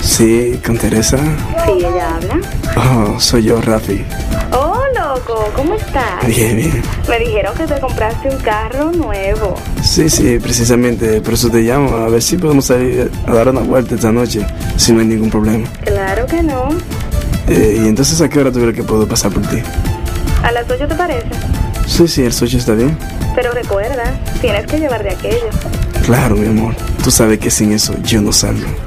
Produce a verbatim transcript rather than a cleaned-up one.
Sí, ¿con Teresa? Sí, ella habla. Oh, soy yo, Rafi. Oh, loco, ¿cómo estás? Bien, bien. Me dijeron que te compraste un carro nuevo. Sí, sí, precisamente por eso te llamo, a ver si podemos salir a dar una vuelta esta noche, si no hay ningún problema. Claro que no. Eh, ¿Y entonces a qué hora tú crees que puedo pasar por ti? ¿A las ocho te parece? Sí, sí, el ocho está bien. Pero recuerda, tienes que llevar de aquello. Claro, mi amor, tú sabes que sin eso yo no salgo.